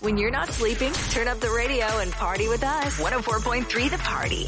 When you're not sleeping, turn up the radio and party with us. 104.3 The Party.